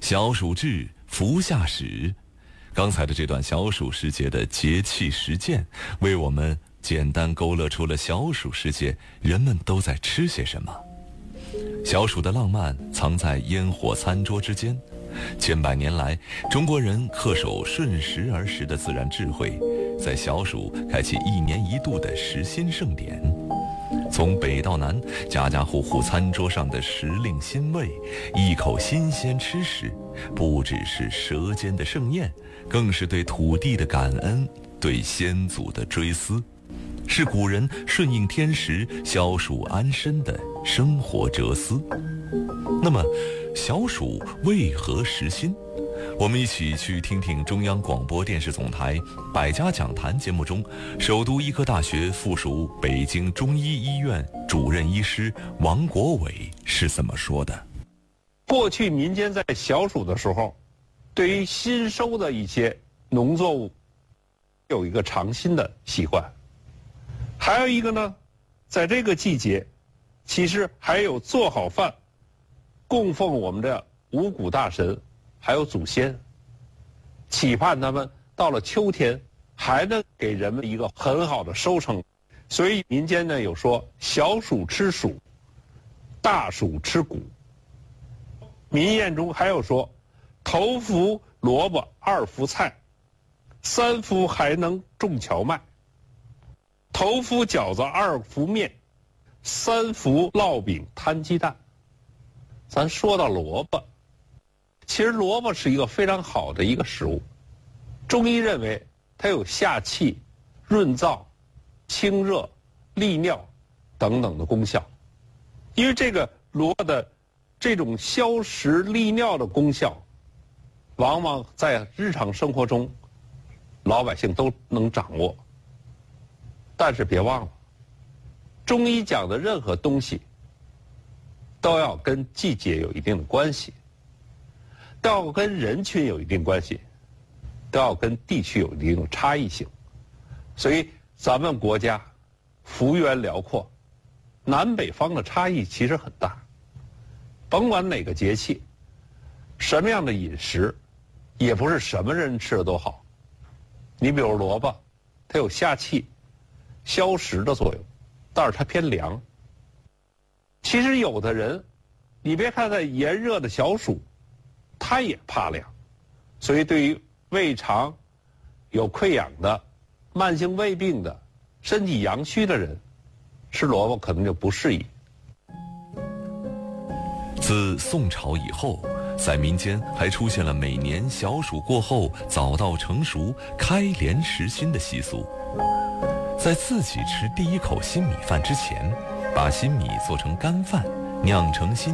小暑至，伏夏始。刚才的这段小暑时节的节气实践，为我们简单勾勒出了小暑时节人们都在吃些什么。小暑的浪漫藏在烟火餐桌之间，千百年来，中国人恪守顺时而食的自然智慧，在小暑开启1年1度的食新盛典。从北到南，家家户户餐桌上的时令新味，一口新鲜吃食，不只是舌尖的盛宴，更是对土地的感恩，对先祖的追思，是古人顺应天时、消暑安身的生活哲思。那么，小暑为何食新？我们一起去听听中央广播电视总台百家讲坛节目中，首都医科大学附属北京中医医院主任医师王国伟是怎么说的。 过去民间在小暑的时候，对于新收的一些农作物有一个尝新的习惯，还有一个呢，在这个季节其实还有做好饭供奉我们的五谷大神还有祖先，期盼他们到了秋天还能给人们一个很好的收成。所以民间呢有说小暑吃黍，大暑吃谷。民谚中还有说头伏萝卜二伏菜，三伏还能种荞麦，头伏饺子二伏面，三伏烙饼摊鸡蛋。咱说到萝卜，其实萝卜是一个非常好的一个食物，中医认为它有下气、润燥、清热、利尿等等的功效。因为这个萝卜的这种消食利尿的功效，往往在日常生活中老百姓都能掌握。但是别忘了，中医讲的任何东西都要跟季节有一定的关系，都要跟人群有一定关系，都要跟地区有一定的差异性。所以咱们国家幅员辽阔，南北方的差异其实很大。甭管哪个节气，什么样的饮食，也不是什么人吃的都好。你比如萝卜，它有下气、消食的作用，但是它偏凉。其实有的人，你别看在炎热的小暑，他也怕凉，所以对于胃肠有溃疡的、慢性胃病的、身体阳虚的人，吃萝卜可能就不适宜。 自宋朝以后，在民间还出现了每年小暑过后早稻成熟、开镰食新的习俗。在自己吃第一口新米饭之前，把新米做成干饭，酿成新